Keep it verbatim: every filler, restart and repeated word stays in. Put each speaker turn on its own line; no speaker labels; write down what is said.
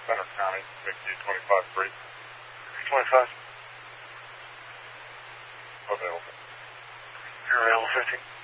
Center County, Mickey twenty-five three. twenty-five. Available.
You're available fifty.